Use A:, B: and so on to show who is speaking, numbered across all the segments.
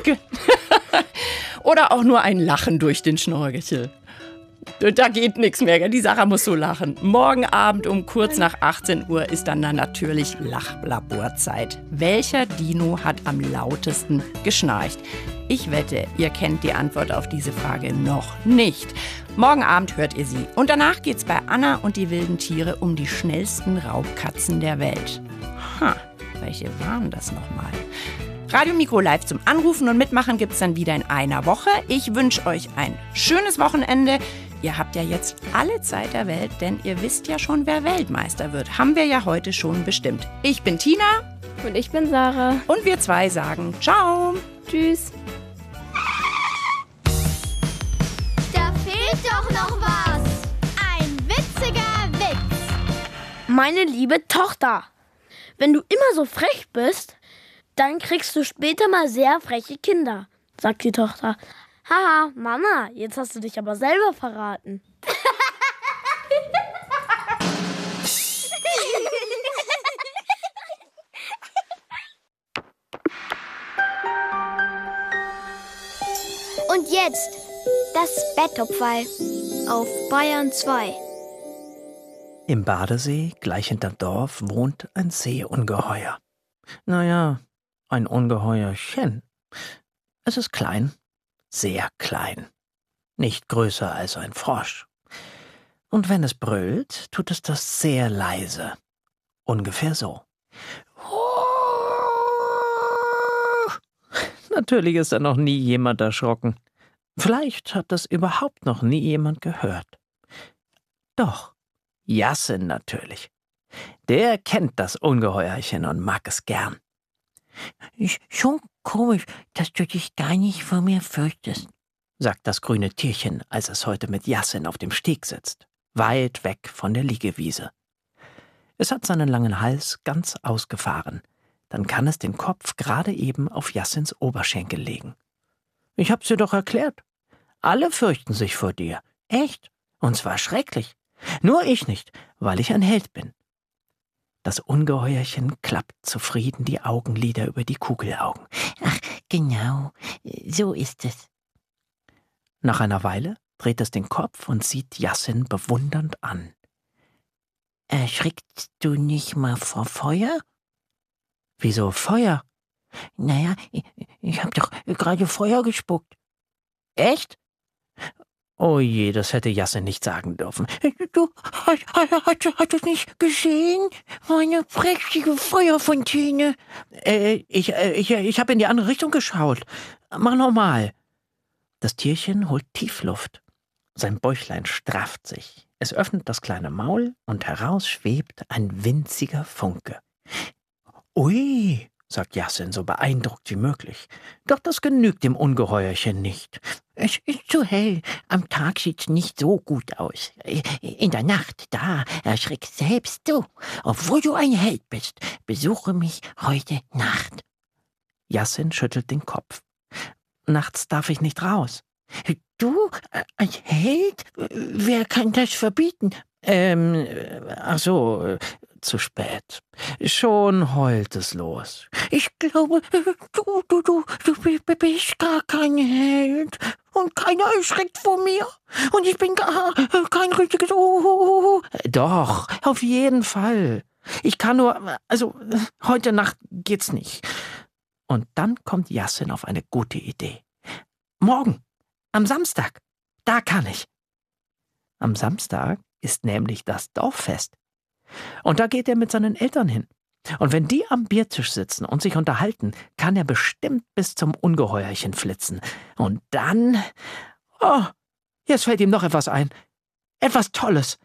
A: Mundwinkel. Oder auch nur ein Lachen durch den Schnorchel. Da geht nichts mehr, die Sarah muss so lachen. Morgen Abend um kurz nach 18 Uhr ist dann natürlich Lachlaborzeit. Welcher Dino hat am lautesten geschnarcht? Ich wette, ihr kennt die Antwort auf diese Frage noch nicht. Morgen Abend hört ihr sie. Und danach geht's bei Anna und die wilden Tiere um die schnellsten Raubkatzen der Welt. Welche waren das nochmal? Radio Mikro live zum Anrufen und Mitmachen gibt's dann wieder in einer Woche. Ich wünsche euch ein schönes Wochenende. Ihr habt ja jetzt alle Zeit der Welt, denn ihr wisst ja schon, wer Weltmeister wird. Haben wir ja heute schon bestimmt. Ich bin Tina.
B: Und ich bin Sarah.
A: Und wir zwei sagen Ciao.
B: Tschüss.
C: Da fehlt doch noch was. Ein witziger Witz.
D: Meine liebe Tochter, wenn du immer so frech bist, dann kriegst du später mal sehr freche Kinder, sagt die Tochter. Haha, Mama, jetzt hast du dich aber selber verraten.
C: Und jetzt das Betttopfall auf Bayern 2.
E: Im Badesee, gleich hinterm Dorf, wohnt ein Seeungeheuer. Naja, ein Ungeheuerchen. Es ist klein, sehr klein. Nicht größer als ein Frosch. Und wenn es brüllt, tut es das sehr leise. Ungefähr so. Natürlich ist da noch nie jemand erschrocken. Vielleicht hat das überhaupt noch nie jemand gehört. Doch, Jassin natürlich. Der kennt das Ungeheuerchen und mag es gern. Schon komisch, dass du dich gar nicht vor mir fürchtest, sagt das grüne Tierchen, als es heute mit Jassin auf dem Steg sitzt, weit weg von der Liegewiese. Es hat seinen langen Hals ganz ausgefahren. Dann kann es den Kopf gerade eben auf Jassins Oberschenkel legen. Ich hab's dir doch erklärt. Alle fürchten sich vor dir. Echt? Und zwar schrecklich. Nur ich nicht, weil ich ein Held bin. Das Ungeheuerchen klappt zufrieden die Augenlider über die Kugelaugen. Ach, genau, so ist es. Nach einer Weile dreht es den Kopf und sieht Jassin bewundernd an. Erschrickst du nicht mal vor Feuer? Wieso Feuer? Naja, ich hab doch gerade Feuer gespuckt. Echt? Oh je, das hätte Jassin nicht sagen dürfen. Du hast du nicht gesehen? Meine prächtige Feuerfontäne. Ich habe in die andere Richtung geschaut. Mach nochmal. Das Tierchen holt Tiefluft. Sein Bäuchlein strafft sich. Es öffnet das kleine Maul und heraus schwebt ein winziger Funke. Ui, sagt Jassin so beeindruckt wie möglich. Doch das genügt dem Ungeheuerchen nicht. Es ist zu hell. Am Tag sieht's nicht so gut aus. In der Nacht, da erschrickst selbst du. Obwohl du ein Held bist, besuche mich heute Nacht. Jassin schüttelt den Kopf. Nachts darf ich nicht raus. Du, ein Held? Wer kann das verbieten? Ach so, zu spät. Schon heult es los. Ich glaube, du bist gar kein Held. Und keiner erschreckt vor mir. Und ich bin gar kein richtiges Doch, auf jeden Fall. Ich kann nur, heute Nacht geht's nicht. Und dann kommt Jassin auf eine gute Idee. Morgen, am Samstag, da kann ich. Am Samstag ist nämlich das Dorffest. Und da geht er mit seinen Eltern hin. Und wenn die am Biertisch sitzen und sich unterhalten, kann er bestimmt bis zum Ungeheuerchen flitzen. Und dann... Oh, jetzt fällt ihm noch etwas ein. Etwas Tolles.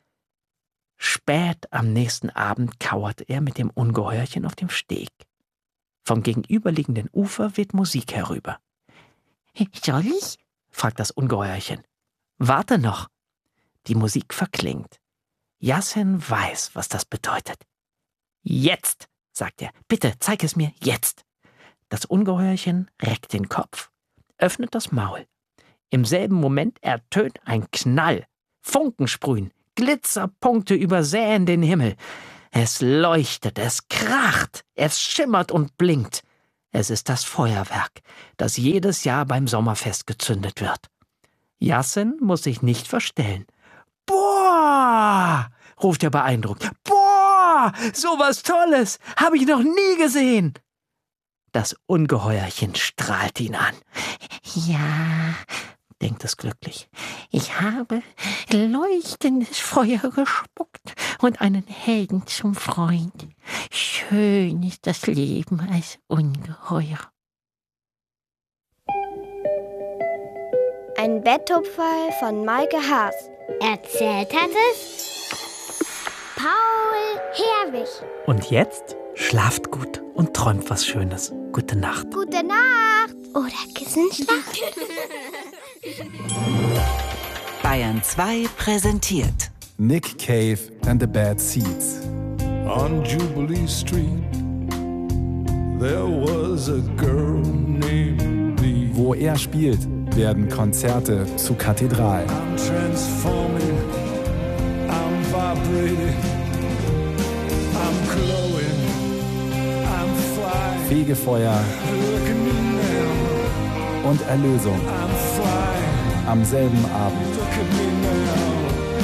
E: Spät am nächsten Abend kauert er mit dem Ungeheuerchen auf dem Steg. Vom gegenüberliegenden Ufer weht Musik herüber. »Soll ich?« fragt das Ungeheuerchen. »Warte noch.« Die Musik verklingt. Jassin weiß, was das bedeutet. »Jetzt«, sagt er, »bitte, zeig es mir jetzt.« Das Ungeheuerchen reckt den Kopf, öffnet das Maul. Im selben Moment ertönt ein Knall. Funken sprühen, Glitzerpunkte übersäen den Himmel. Es leuchtet, es kracht, es schimmert und blinkt. Es ist das Feuerwerk, das jedes Jahr beim Sommerfest gezündet wird. Yasin muss sich nicht verstellen. »Boah!« ruft er beeindruckt. »Boah! Sowas Tolles! Habe ich noch nie gesehen!« Das Ungeheuerchen strahlt ihn an. »Ja«, denkt es glücklich, »ich habe leuchtendes Feuer gespuckt und einen Helden zum Freund. Schön ist das Leben als Ungeheuer.«
C: Ein Betthupferl von Maike Haas.
F: Erzählt hat es
C: Paul Herwig.
E: Und jetzt schlaft gut und träumt was Schönes. Gute Nacht.
C: Gute Nacht. Oder Kissenschlag.
G: Bayern 2 präsentiert
H: Nick Cave and the Bad Seeds.
I: On Jubilee Street, there was a girl named Bee.
H: Wo er spielt, werden Konzerte zu Kathedralen.
I: I'm transforming, I'm vibrating, I'm glowing, I'm flying.
H: Fegefeuer
I: Look at me now,
H: und Erlösung
I: I'm flying.
H: am selben Abend.
I: Look at me now.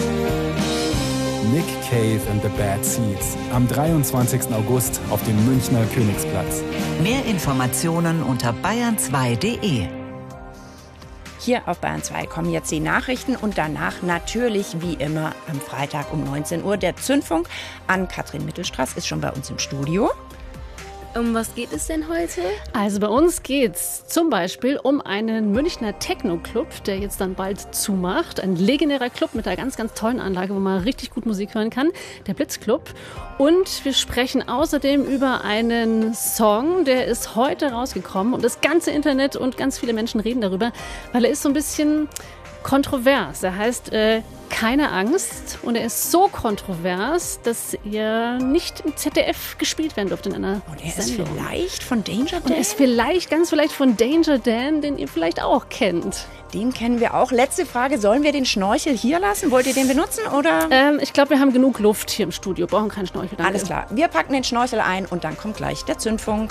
H: Nick Cave and the Bad Seeds. Am 23. August auf dem Münchner Königsplatz.
G: Mehr Informationen unter bayern2.de.
A: Hier auf Bayern 2 kommen jetzt die Nachrichten und danach natürlich wie immer am Freitag um 19 Uhr der Zündfunk. Ann-Kathrin Mittelstraß ist schon bei uns im Studio.
B: Um was geht es denn heute?
J: Also bei uns geht's zum Beispiel um einen Münchner Techno-Club, der jetzt dann bald zumacht. Ein legendärer Club mit einer ganz, ganz tollen Anlage, wo man richtig gut Musik hören kann. Der Blitzclub. Und wir sprechen außerdem über einen Song, der ist heute rausgekommen. Und das ganze Internet und ganz viele Menschen reden darüber, weil er ist so ein bisschen kontrovers. Er heißt Keine Angst und er ist so kontrovers, dass er nicht im ZDF gespielt werden durfte in einer
A: Und er
J: Sendung.
A: ist vielleicht von Danger Dan.
J: Und er ist ganz vielleicht von Danger Dan, den ihr vielleicht auch kennt.
A: Den kennen wir auch. Letzte Frage, sollen wir den Schnorchel hier lassen? Wollt ihr den benutzen oder?
J: Ich glaube, wir haben genug Luft hier im Studio, brauchen keinen Schnorchel. Danke.
A: Alles klar, wir packen den Schnorchel ein und dann kommt gleich der Zündfunk.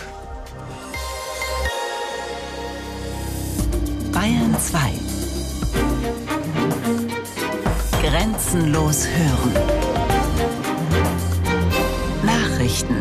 G: Bayern 2. Grenzenlos hören. Nachrichten.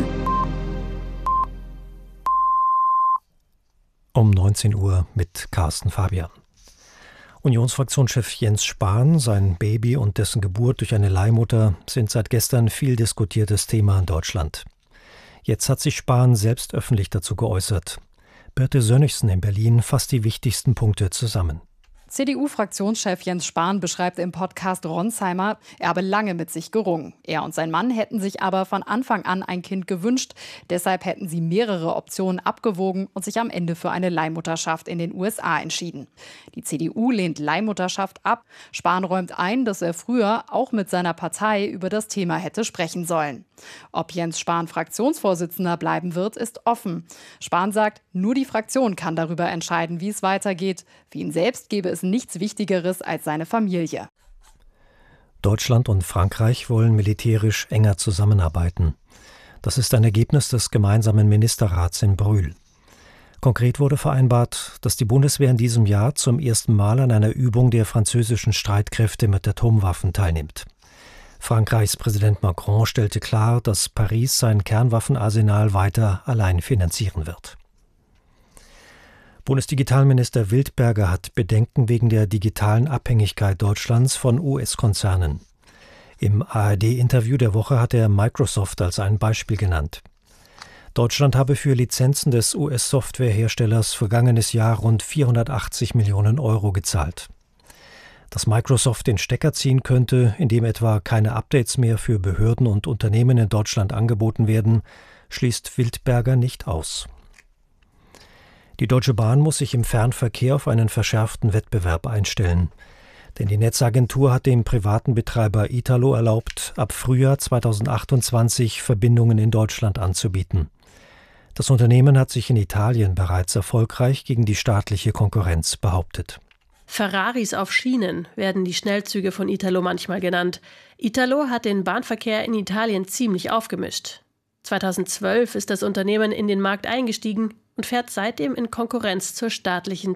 K: Um 19 Uhr mit Carsten Fabian. Unionsfraktionschef Jens Spahn, sein Baby und dessen Geburt durch eine Leihmutter sind seit gestern viel diskutiertes Thema in Deutschland. Jetzt hat sich Spahn selbst öffentlich dazu geäußert. Birte Sönnigsen in Berlin fasst die wichtigsten Punkte zusammen.
L: CDU-Fraktionschef Jens Spahn beschreibt im Podcast Ronsheimer, er habe lange mit sich gerungen. Er und sein Mann hätten sich aber von Anfang an ein Kind gewünscht. Deshalb hätten sie mehrere Optionen abgewogen und sich am Ende für eine Leihmutterschaft in den USA entschieden. Die CDU lehnt Leihmutterschaft ab. Spahn räumt ein, dass er früher auch mit seiner Partei über das Thema hätte sprechen sollen. Ob Jens Spahn Fraktionsvorsitzender bleiben wird, ist offen. Spahn sagt, nur die Fraktion kann darüber entscheiden, wie es weitergeht. Für ihn selbst gäbe es nichts Wichtigeres als seine Familie.
K: Deutschland und Frankreich wollen militärisch enger zusammenarbeiten. Das ist ein Ergebnis des gemeinsamen Ministerrats in Brühl. Konkret wurde vereinbart, dass die Bundeswehr in diesem Jahr zum ersten Mal an einer Übung der französischen Streitkräfte mit Atomwaffen teilnimmt. Frankreichs Präsident Macron stellte klar, dass Paris sein Kernwaffenarsenal weiter allein finanzieren wird. Bundesdigitalminister Wildberger hat Bedenken wegen der digitalen Abhängigkeit Deutschlands von US-Konzernen. Im ARD-Interview der Woche hat er Microsoft als ein Beispiel genannt. Deutschland habe für Lizenzen des US-Softwareherstellers vergangenes Jahr rund 480 Millionen Euro gezahlt. Dass Microsoft den Stecker ziehen könnte, indem etwa keine Updates mehr für Behörden und Unternehmen in Deutschland angeboten werden, schließt Wildberger nicht aus. Die Deutsche Bahn muss sich im Fernverkehr auf einen verschärften Wettbewerb einstellen. Denn die Netzagentur hat dem privaten Betreiber Italo erlaubt, ab Frühjahr 2028 Verbindungen in Deutschland anzubieten. Das Unternehmen hat sich in Italien bereits erfolgreich gegen die staatliche Konkurrenz behauptet.
M: Ferraris auf Schienen werden die Schnellzüge von Italo manchmal genannt. Italo hat den Bahnverkehr in Italien ziemlich aufgemischt. 2012 ist das Unternehmen in den Markt eingestiegen. und fährt seitdem in Konkurrenz zur staatlichen